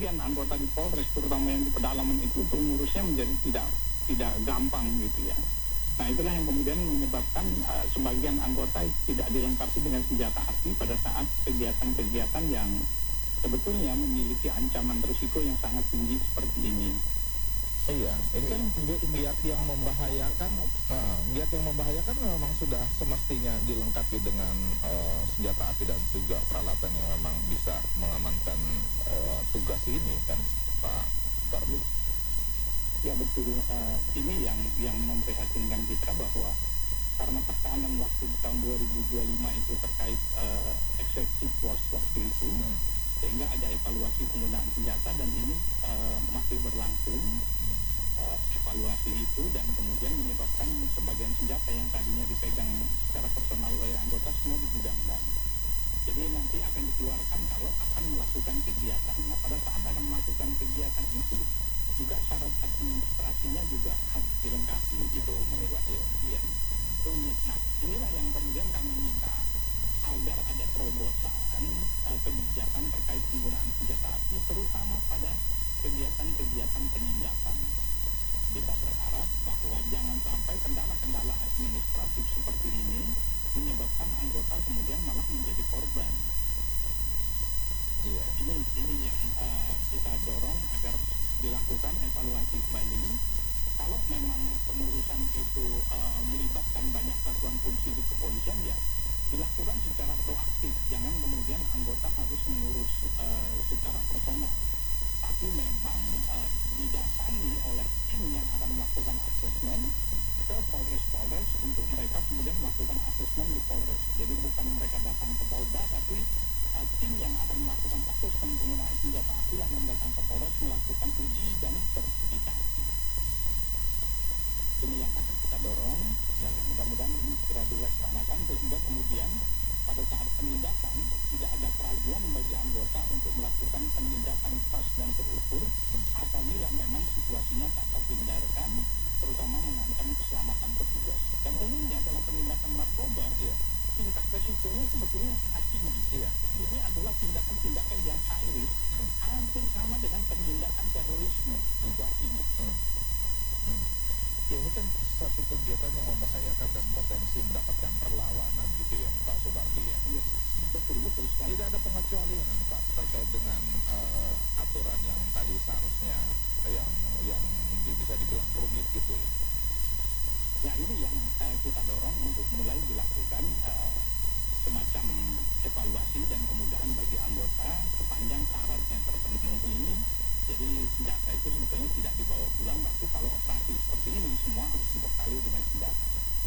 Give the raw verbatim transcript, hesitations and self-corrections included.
kemudian anggota di Polres, terutama yang di pedalaman itu, untuk ngurusnya menjadi tidak tidak gampang gitu ya. Nah itulah yang kemudian menyebabkan uh, sebagian anggota tidak dilengkapi dengan senjata api pada saat kegiatan-kegiatan yang sebetulnya memiliki ancaman risiko yang sangat tinggi seperti ini. Iya, ini kan giat yang membahayakan, uh, giat yang membahayakan memang sudah semestinya dilengkapi dengan uh, senjata api dan juga peralatan yang memang bisa mengamankan uh, tugas ini kan, Pak Parbu. Ya betul, uh, ini yang yang memprihatinkan kita bahwa karena tekanan waktu di tahun dua ribu dua puluh lima itu terkait uh, excessive force waktu itu, hmm. sehingga ada evaluasi penggunaan senjata dan ini uh, masih berlangsung uh, evaluasi itu, dan kemudian menyebabkan sebagian senjata yang tadinya dipegang secara personal oleh anggota semua digudangkan. Jadi nanti akan dikeluarkan kalau akan melakukan kegiatan. Nah pada saat akan melakukan kegiatan itu juga syarat administrasinya juga harus dilengkapi. Itu membuat kemudian rumit. Nah inilah yang kemudian kami minta agar ada terobosan uh, kebijakan terkait penggunaan senjata api, terutama pada kegiatan-kegiatan penindakan. Kita berharap bahwa jangan sampai kendala-kendala administratif seperti ini menyebabkan anggota kemudian malah menjadi korban. Iya. Ini ini yang uh, kita dorong agar dilakukan evaluasi kembali. Kalau memang pengurusan itu uh, melibatkan banyak satuan fungsi di kepolisian, ya dilakukan secara proaktif. Jangan kemudian anggota harus mengurus uh, secara personal. Tapi memang uh, didatangi oleh tim yang akan melakukan asesmen ke Polres-Polres untuk mereka kemudian melakukan asesmen di Polres. Jadi bukan mereka datang ke Polda, tapi uh, tim yang akan melakukan asesmen penggunaan senjata api lah yang datang ke Polres melakukan uji dan sertifikasi. Ini yang akan kita dorong, yang mudah-mudahan ini segera dilaksanakan sehingga kemudian pada saat penindakan tidak ada keraguan bagi anggota untuk melakukan penindakan pas dan terukur apabila memang situasinya tak terhindarkan, terutama mengancam keselamatan petugas. Dan umumnya dalam penindakan narkoba, iya, tingkat resikonya sebetulnya sangat tinggi. Iya. Ini adalah tindakan-tindakan yang high risk, hmm. hampir sama dengan penindakan terorisme situasinya. Hmm. Hmm. Ya ini kan satu kegiatan yang membahayakan dan potensi mendapatkan perlawanan gitu ya Pak Supardi ya. Iya, betul betul. Tidak ada pengecualian Pak terkait dengan uh, aturan yang tadi seharusnya yang yang bisa dibilang rumit gitu ya. Ya ini yang uh, kita dorong untuk mulai dilakukan uh, semacam evaluasi dan kemudahan bagi anggota sepanjang syaratnya terpenuhi. Jadi senjata itu sebetulnya tidak dibawa pulang, tapi kalau operasi